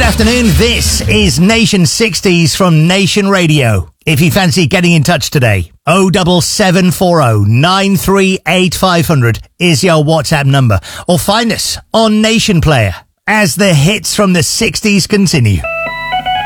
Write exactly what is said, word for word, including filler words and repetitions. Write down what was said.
afternoon. This is Nation sixties from Nation Radio. If you fancy getting in touch today, oh seven seven four oh nine three eight five hundred is your WhatsApp number. Or find us on Nation Player as the hits from the sixties continue.